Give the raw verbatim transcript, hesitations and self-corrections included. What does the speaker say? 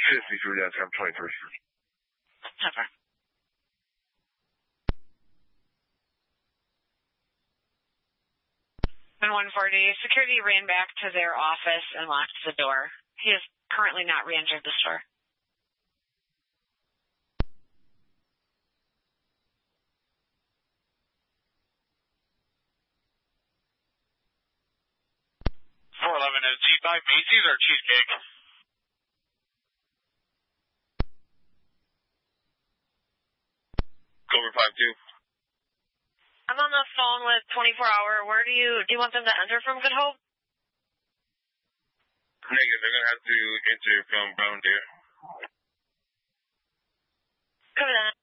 fifty-three, that's I'm twenty-three. Pepper. And one forty, security ran back to their office and locked the door. He has currently not re-entered the store. four eleven, is G five Macy's or Cheesecake? Cobra five two. I'm on the phone with twenty-four hour. Where do you, do you want them to enter from Good Hope? Negative, they're going to have to enter from Brown Deer. Cover that.